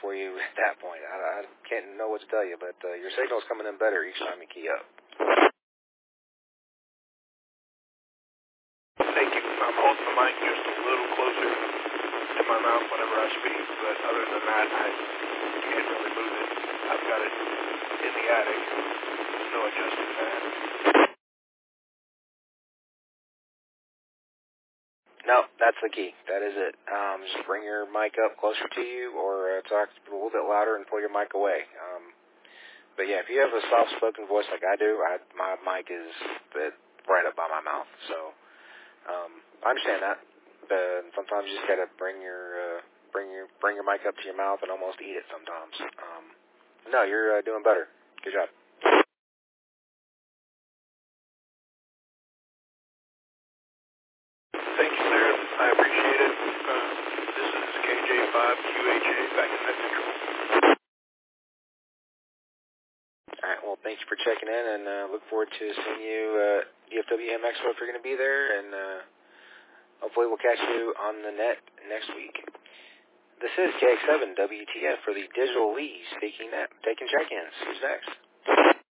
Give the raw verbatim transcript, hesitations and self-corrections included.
for you at that point. I, I can't know what to tell you, but uh, your signal's coming in better each time you key up. Thank you. I'm holding the mic just a little closer to my mouth whenever I speak, but other than that, I can't really move it. I've got it in the attic. There's no adjusting that. No, that's the key. That is it. Um, just bring your mic up closer to you or uh, talk a little bit louder and pull your mic away. Um, but, yeah, if you have a soft-spoken voice like I do, I, my mic is right up by my mouth. So um, I understand that. But sometimes you just got to bring your uh, bring your bring your mic up to your mouth and almost eat it sometimes. Um, no, you're uh, doing better. Good job. Thank you, sir. I appreciate it. Uh, this is K J five Q H A back in Net Control. All right, well, thank you for checking in, and uh, look forward to seeing you uh, D F W M Expo if you're going to be there, and uh, hopefully we'll catch you on the net next week. This is K X seven W T F for the Digital Lee speaking net, taking check-ins. Who's next?